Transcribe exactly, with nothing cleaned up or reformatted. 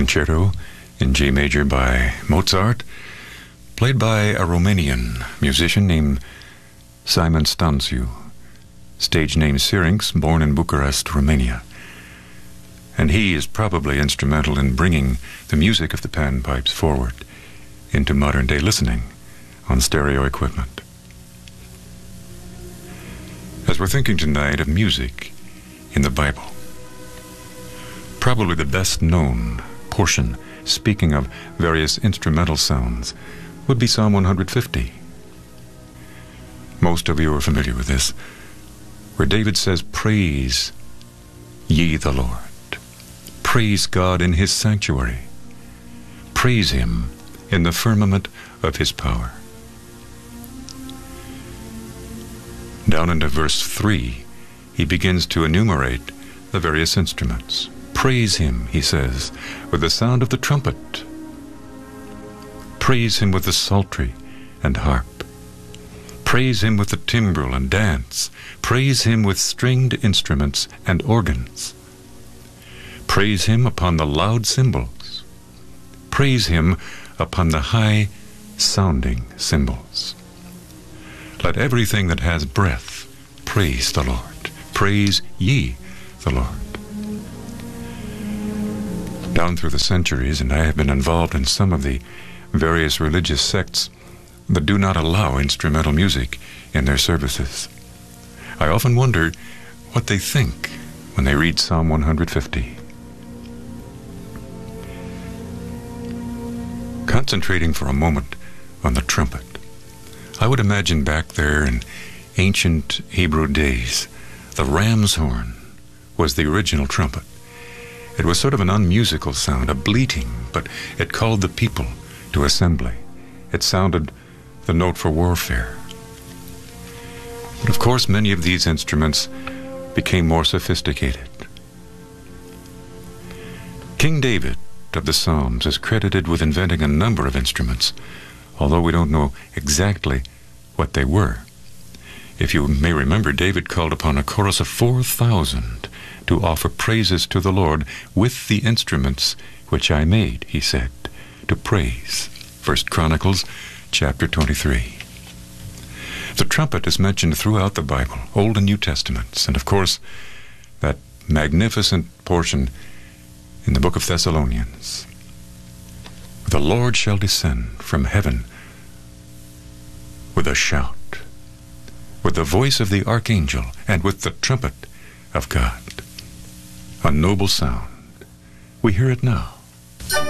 concerto in G major by Mozart, played by a Romanian musician named Simon Stanțiu, stage name Syrinx, born in Bucharest, Romania. And he is probably instrumental in bringing the music of the panpipes forward into modern-day listening on stereo equipment. As we're thinking tonight of music in the Bible, probably the best-known portion, speaking of various instrumental sounds, would be Psalm one fifty. Most of you are familiar with this, where David says, "Praise ye the Lord. Praise God in his sanctuary. Praise him in the firmament of his power." Down into verse three, he begins to enumerate the various instruments. Praise him, he says, with the sound of the trumpet. Praise him with the psaltery and harp. Praise him with the timbrel and dance. Praise him with stringed instruments and organs. Praise him upon the loud cymbals. Praise him upon the high-sounding cymbals. Let everything that has breath praise the Lord. Praise ye the Lord. Down through the centuries, and I have been involved in some of the various religious sects that do not allow instrumental music in their services, I often wonder what they think when they read Psalm one fifty. Concentrating for a moment on the trumpet, I would imagine back there in ancient Hebrew days, the ram's horn was the original trumpet. It was sort of an unmusical sound, a bleating, but it called the people to assembly. It sounded the note for warfare. But of course, many of these instruments became more sophisticated. King David of the Psalms is credited with inventing a number of instruments, although we don't know exactly what they were. If you may remember, David called upon a chorus of four thousand to offer praises to the Lord with the instruments which I made, he said, to praise. First Chronicles chapter twenty-three. The trumpet is mentioned throughout the Bible, Old and New Testaments, and of course, that magnificent portion in the book of Thessalonians. The Lord shall descend from heaven with a shout, with the voice of the archangel, and with the trumpet of God. A noble sound. We hear it now.